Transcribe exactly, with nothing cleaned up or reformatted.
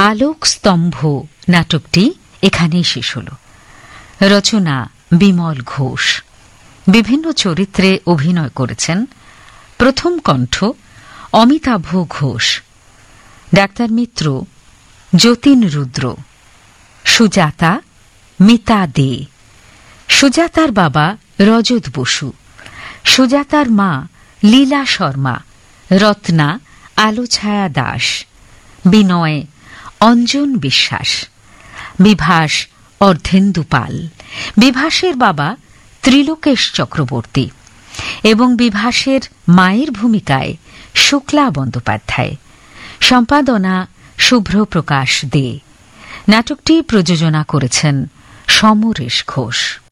আলোক স্তম্ভ নাটকটি এখানেই শেষ হল। রচনা বিমল ঘোষ। বিভিন্ন চরিত্রে অভিনয় করেছেন প্রথম কণ্ঠ অমিতাভ ঘোষ, ডাক্তার মিত্র যতীন রুদ্র, সুজাতা মিতা দে, সুজাতার বাবা রজত বসু, সুজাতার মা লীলা শর্মা, রত্না আলোছায়া দাস, বিনয় অঞ্জন বিশ্বাস, বিভাস অর্ধেন্দু পাল, বিভাসের বাবা ত্রিলোকেশ চক্রবর্তী এবং বিভাসের মায়ের ভূমিকায় শুক্লা বন্দ্যোপাধ্যায়। সম্পাদনা শুভ্র প্রকাশ দে। নাটকটি প্রযোজনা করেছেন সমরেশ ঘোষ।